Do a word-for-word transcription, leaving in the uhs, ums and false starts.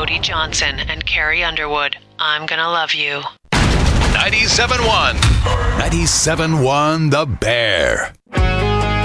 Cody Johnson and Carrie Underwood. I'm Gonna Love You. ninety-seven point one. ninety-seven point one The Bear.